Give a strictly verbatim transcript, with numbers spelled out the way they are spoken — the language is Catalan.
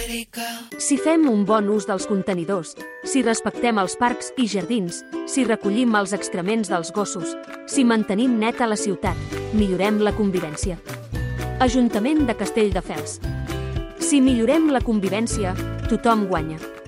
Si fem un bon ús dels contenidors, si respectem els parcs i jardins, si recollim els excrements dels gossos, si mantenim neta la ciutat, millorem la convivència. Ajuntament de Castelldefels. Si millorem la convivència, tothom guanya.